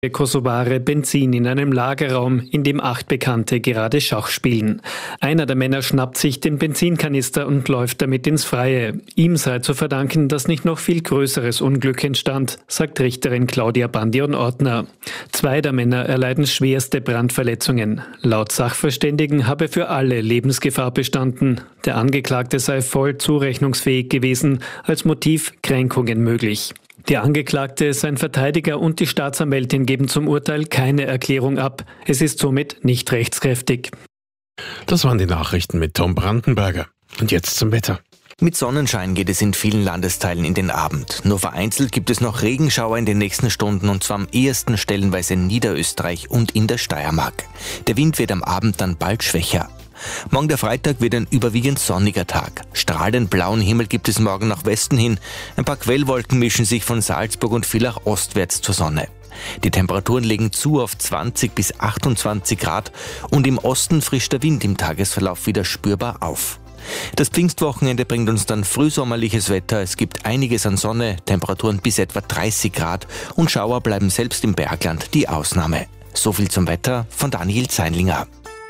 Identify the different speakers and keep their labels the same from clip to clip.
Speaker 1: Kosovare Benzin in einem Lagerraum, in dem 8 Bekannte gerade Schach spielen. Einer der Männer schnappt sich den Benzinkanister und läuft damit ins Freie. Ihm sei zu verdanken, dass nicht noch viel größeres Unglück entstand, sagt Richterin Claudia Bandion-Ortner. 2 der Männer erleiden schwerste Brandverletzungen. Laut Sachverständigen habe für alle Lebensgefahr bestanden. Der Angeklagte sei voll zurechnungsfähig gewesen, als Motiv Kränkungen möglich. Der Angeklagte, sein Verteidiger und die Staatsanwältin geben zum Urteil keine Erklärung ab. Es ist somit nicht rechtskräftig.
Speaker 2: Das waren die Nachrichten mit Tom Brandenberger. Und jetzt zum Wetter.
Speaker 3: Mit Sonnenschein geht es in vielen Landesteilen in den Abend. Nur vereinzelt gibt es noch Regenschauer in den nächsten Stunden und zwar am ehesten stellenweise in Niederösterreich und in der Steiermark. Der Wind wird am Abend dann bald schwächer. Morgen der Freitag wird ein überwiegend sonniger Tag. Strahlend blauen Himmel gibt es morgen nach Westen hin. Ein paar Quellwolken mischen sich von Salzburg und Villach ostwärts zur Sonne. Die Temperaturen legen zu auf 20 bis 28 Grad und im Osten frischt der Wind im Tagesverlauf wieder spürbar auf. Das Pfingstwochenende bringt uns dann frühsommerliches Wetter. Es gibt einiges an Sonne, Temperaturen bis etwa 30 Grad und Schauer bleiben selbst im Bergland die Ausnahme. So viel zum Wetter von Daniel Zeinlinger.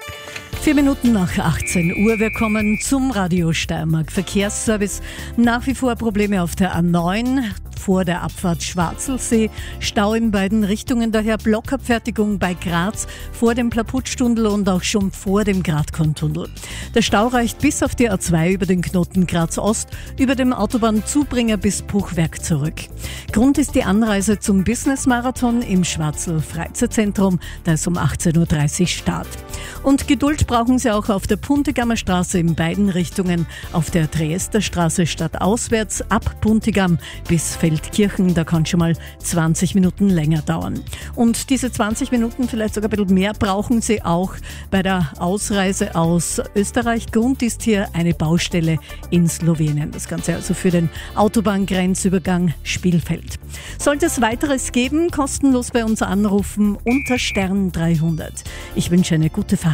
Speaker 4: 4 Minuten nach 18 Uhr. Wir kommen zum Radio Steiermark Verkehrsservice. Nach wie vor Probleme auf der A9 vor der Abfahrt Schwarzelsee. Stau in beiden Richtungen, daher Blockabfertigung bei Graz vor dem Plaputstunnel und auch schon vor dem Gradkontunnel. Der Stau reicht bis auf die A2 über den Knoten Graz-Ost, über dem Autobahnzubringer bis Puchwerk zurück. Grund ist die Anreise zum Business-Marathon im Schwarzel Freizeitzentrum. Da ist um 18.30 Uhr Start. Und Geduld brauchen Sie auch auf der Puntigammer Straße in beiden Richtungen. Auf der Triester-Straße stadtauswärts ab Puntigam bis Feldkirchen. Da kann schon mal 20 Minuten länger dauern. Und diese 20 Minuten, vielleicht sogar ein bisschen mehr, brauchen Sie auch bei der Ausreise aus Österreich. Grund ist hier eine Baustelle in Slowenien. Das Ganze also für den Autobahngrenzübergang Spielfeld. Sollte es weiteres geben, kostenlos bei uns anrufen unter Stern 300. Ich wünsche eine gute Fahrt.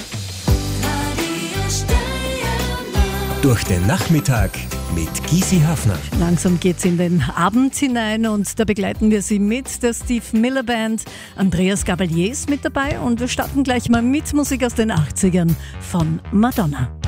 Speaker 5: Durch den Nachmittag mit Gysi Hafner.
Speaker 4: Langsam geht's in den Abend hinein und da begleiten wir Sie mit der Steve Miller Band. Andreas Gabalier ist mit dabei und wir starten gleich mal mit Musik aus den 80ern von Madonna.